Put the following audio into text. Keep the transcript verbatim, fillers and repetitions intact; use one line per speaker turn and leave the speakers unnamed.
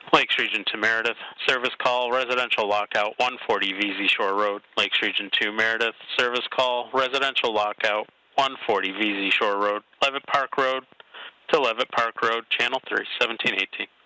Lakes Region two Meredith, service call, residential lockout, one forty V Z Shore Road. Lakes Region two Meredith, service call, residential lockout, one forty V Z Shore Road. Levitt Park Road to Levitt Park Road, Channel three, seventeen eighteen.